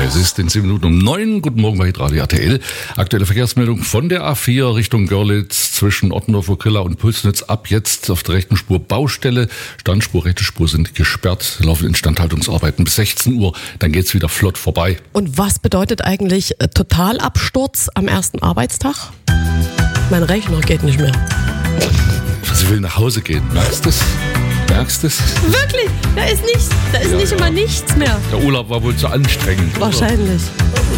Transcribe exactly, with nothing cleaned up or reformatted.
Es ist in sieben Minuten um neun. Guten Morgen bei Radio R T L. Aktuelle Verkehrsmeldung von der A vier Richtung Görlitz zwischen Ottendorf, Killa und Pulsnitz. Ab jetzt auf der rechten Spur Baustelle. Standspur, rechte Spur sind gesperrt. Laufen Instandhaltungsarbeiten bis sechzehn Uhr. Dann geht's wieder flott vorbei. Und was bedeutet eigentlich äh, Totalabsturz am ersten Arbeitstag? Mein Rechner geht nicht mehr. Sie will nach Hause gehen. Merkst du es? Merkst du es? Wirklich? Da ist nichts. Da ist Ja, nicht ja. immer nichts mehr. Der Urlaub war wohl zu anstrengend. Wahrscheinlich.